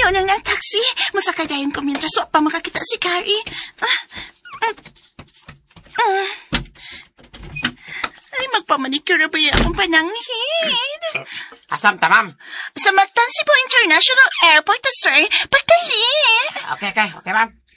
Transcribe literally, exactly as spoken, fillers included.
Naunang ng taxi. Musakay dayon ko mientras wa pa makakita si Carrie. Ah, mm, mm. Ay, magpamanicure ba yung akong pananghid? Asam, tamam. Sa Mactan Cebu International Airport to, sir. Pagdali. Okay, okay. Okay, ma'am.